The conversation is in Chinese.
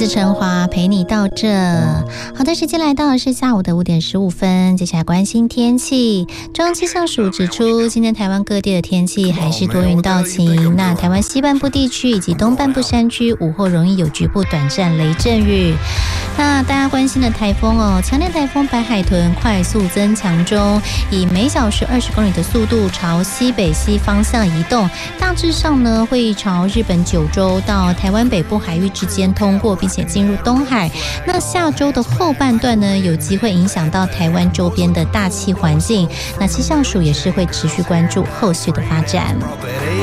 子陈华陪你到这。好的，时间来到的是下午的5:15，接下来关心天气。中央气象署指出，今天台湾各地的天气还是多云到晴，那台湾西半部地区以及东半部山区午后容易有局部短暂雷阵雨。那大家关心的台风强烈台风白海豚快速增强中，以每小时20公里的速度朝西北西方向移动，大致上呢会朝日本九州到台湾北部海域之间通过，并且进入东海。那下周的后半段呢，有机会影响到台湾周边的大气环境。那气象署也是会持续关注后续的发展。